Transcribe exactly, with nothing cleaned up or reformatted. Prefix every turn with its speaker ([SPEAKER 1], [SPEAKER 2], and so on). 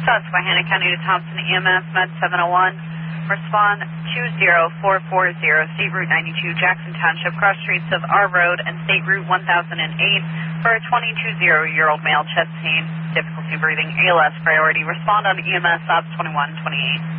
[SPEAKER 1] Susquehanna County to Thompson E M S, Med seven oh one. Respond two zero four four zero, State Route ninety-two, Jackson Township, cross streets of R Road and State Route one thousand eight for a twenty-two-year-old male, chest pain, difficulty breathing, A L S priority. Respond on E M S Ops twenty-one twenty-eight.